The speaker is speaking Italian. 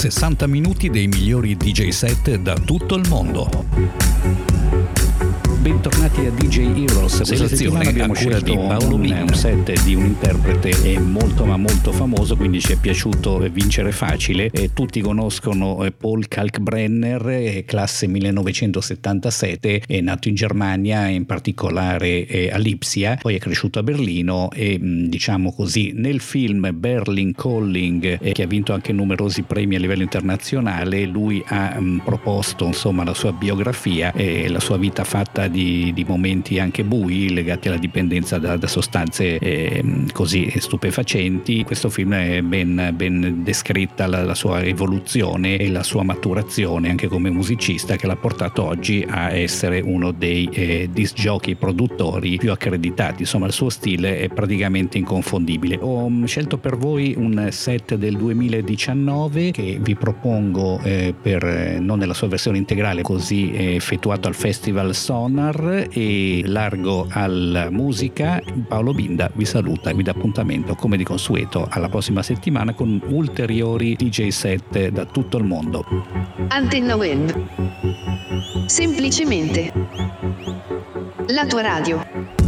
60 minuti dei migliori DJ set da tutto il mondo. Bentornati a DJ Heroes. Questa settimana abbiamo scelto di Paolo Binda, un set di un interprete molto ma molto famoso, quindi ci è piaciuto vincere facile. Tutti conoscono Paul Kalkbrenner, classe 1977, è nato in Germania, in particolare a Lipsia, poi è cresciuto a Berlino e diciamo così nel film Berlin Calling, che ha vinto anche numerosi premi a livello internazionale, lui ha proposto insomma la sua biografia e la sua vita fatta di momenti anche bui legati alla dipendenza da sostanze così stupefacenti. Questo film è ben descritta la sua evoluzione e la sua maturazione anche come musicista, che l'ha portato oggi a essere uno dei disc jockey produttori più accreditati. Insomma, il suo stile è praticamente inconfondibile. Ho scelto per voi un set del 2019 che vi propongo non nella sua versione integrale, così effettuato al Festival Sonar, e largo alla musica. Paolo Binda vi saluta e vi dà appuntamento come di consueto alla prossima settimana con ulteriori DJ set da tutto il mondo. Antenna Web, semplicemente la tua radio.